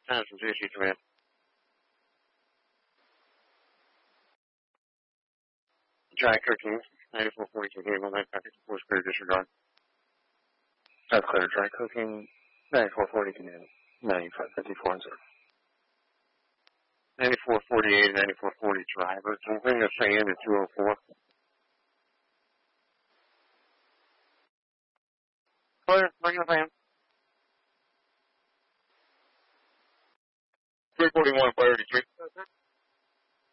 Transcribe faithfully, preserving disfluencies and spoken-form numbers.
Times from J C Command. Dry cooking, ninety-four forty-two Gable, nine package, force clear, disregard. That's clear. Dry cooking, ninety-four forty Canadian, ninety-five fifty-four and zero. ninety-four forty-eight, ninety-four forty driver. Can you bring the sand to two oh four? Clear, bring the fan. three forty-one, five eighty-three.